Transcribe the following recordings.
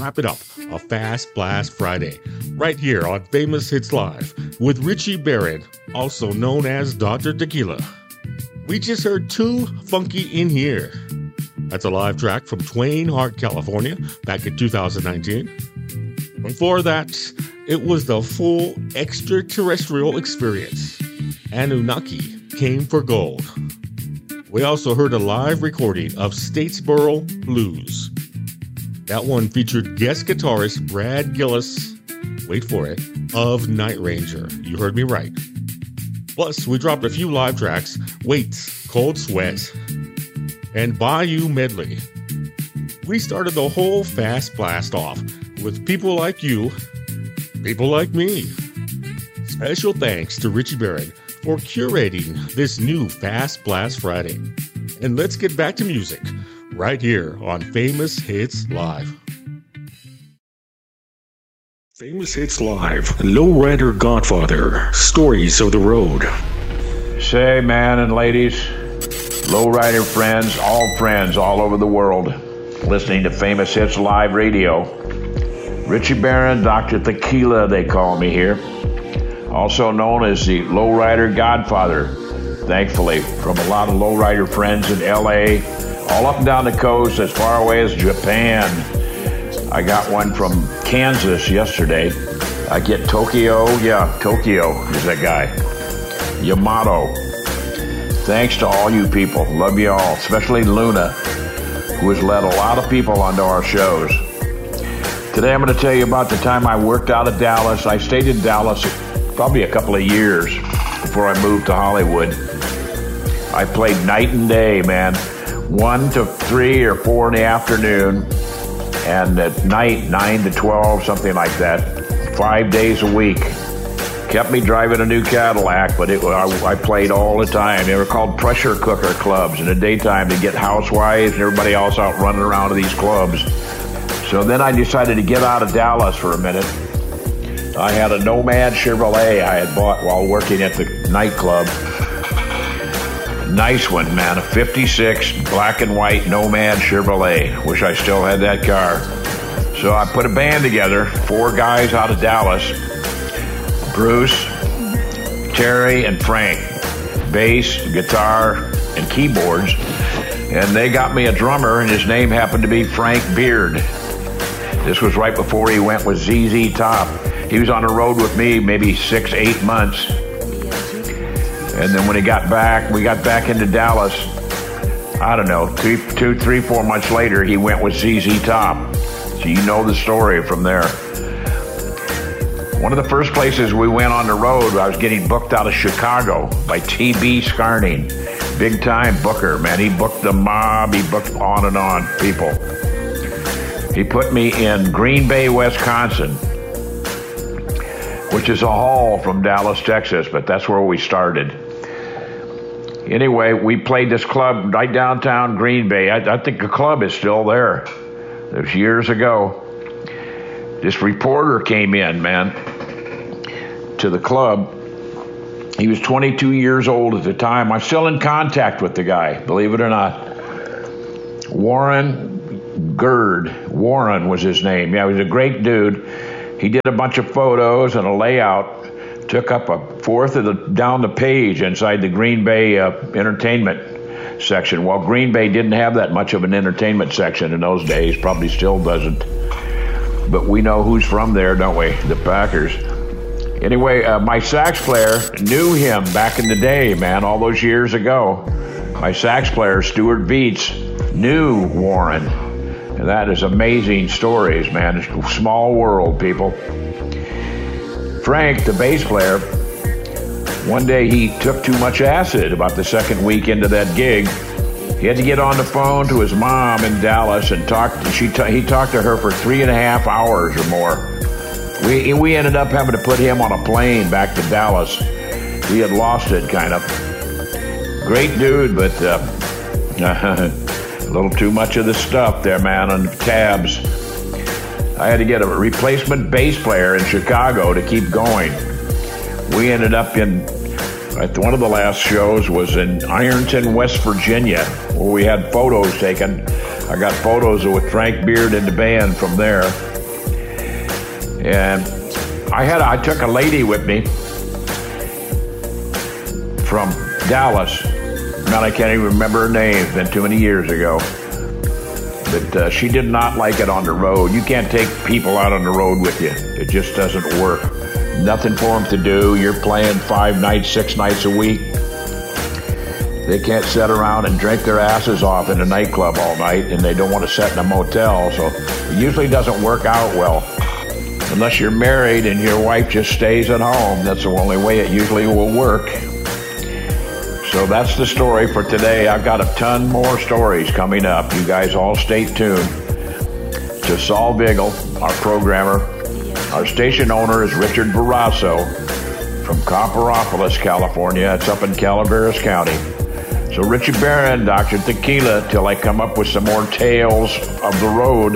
wrapping up a Fast Blast Friday right here on Famous Hits Live with Richie Barron, also known as Dr. Tequila. We just heard Too Funky in Here. That's a live track from Twain Harte, California, back in 2019. Before that, it was the full extraterrestrial experience. Anunnaki Came for Gold. We also heard a live recording of Statesboro Blues. That one featured guest guitarist Brad Gillis, wait for it, of Night Ranger. You heard me right. Plus, we dropped a few live tracks, Waits, Cold Sweat, and Bayou Medley. We started the whole Fast Blast off with people like you, people like me. Special thanks to Richie Barron for curating this new Fast Blast Friday. And let's get back to music right here on Famous Hits Live. Famous Hits Live, Lowrider Godfather, Stories of the Road. Say, man and ladies, lowrider friends all over the world, listening to Famous Hits Live Radio. Richie Barron, Dr. Tequila, they call me here. Also known as the Lowrider Godfather, thankfully, from a lot of lowrider friends in LA, all up and down the coast, as far away as Japan. I got one from Kansas yesterday. I get Tokyo. Yeah, Tokyo is that guy. Yamato. Thanks to all you people. Love you all, especially Luna, who has led a lot of people onto our shows. Today I'm going to tell you about the time I worked out of Dallas. I stayed in Dallas probably a couple of years before I moved to Hollywood. I played night and day, man. 1 to 3 or 4 in the afternoon, and at night 9 to 12, something like that. 5 days a week. Kept me driving a new Cadillac, but I played all the time. They were called pressure cooker clubs in the daytime to get housewives and everybody else out running around to these clubs. So then I decided to get out of Dallas for a minute. I had a Nomad Chevrolet I had bought while working at the nightclub. Nice one, man. A 56 black and white Nomad Chevrolet. Wish I still had that car. So I put a band together, 4 guys out of Dallas. Bruce, Terry, and Frank. Bass, guitar, and keyboards. And they got me a drummer, and his name happened to be Frank Beard. This was right before he went with ZZ Top. He was on the road with me maybe 6-8 months. And then when we got back into Dallas, I don't know, 2, 3, 4 months later, he went with ZZ Top. So you know the story from there. One of the first places we went on the road, I was getting booked out of Chicago by T.B. Scarning. Big time booker, man. He booked the Mob. He booked on and on people. He put me in Green Bay, Wisconsin, which is a haul from Dallas, Texas, but that's where we started. Anyway, we played this club right downtown Green Bay. I think the club is still there. It was years ago. This reporter came in, man, to the club. He was 22 years old at the time. I'm still in contact with the guy, believe it or not. Warren Gerd. Warren was his name. Yeah, he was a great dude. He did a bunch of photos and a layout, took up a fourth of down the page inside the Green Bay entertainment section. Well, Green Bay didn't have that much of an entertainment section in those days, probably still doesn't. But we know who's from there, don't we? The Packers. Anyway, my sax player knew him back in the day, man, all those years ago. My sax player, Stuart Veets, knew Warren. And that is amazing stories, man. It's a small world, people. Frank, the bass player, one day he took too much acid about the second week into that gig. He had to get on the phone to his mom in Dallas and he talked to her for 3.5 hours or more. We ended up having to put him on a plane back to Dallas. He had lost it, kind of. Great dude, but a little too much of the stuff there, man, on the tabs. I had to get a replacement bass player in Chicago to keep going. We ended up one of the last shows was in Ironton, West Virginia, where we had photos taken. I got photos with Frank Beard and the band from there. And I took a lady with me from Dallas. Man, I can't even remember her name. It's been too many years ago. But she did not like it on the road. You can't take people out on the road with you. It just doesn't work. Nothing for them to do. You're playing 5 nights, 6 nights a week. They can't sit around and drink their asses off in a nightclub all night, and they don't want to sit in a motel. So it usually doesn't work out well. Unless you're married and your wife just stays at home. That's the only way it usually will work. So that's the story for today. I've got a ton more stories coming up. You guys all stay tuned to Saul Vigil, our programmer. Our station owner is Richard Barrasso from Copperopolis, California. It's up in Calaveras County. So Richie Barron, Dr. Tequila, till I come up with some more tales of the road.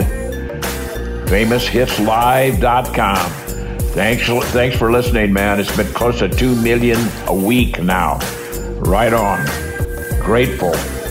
FamousHitsLive.com. Thanks for listening, man. It's been close to 2 million a week now. Right on. Grateful.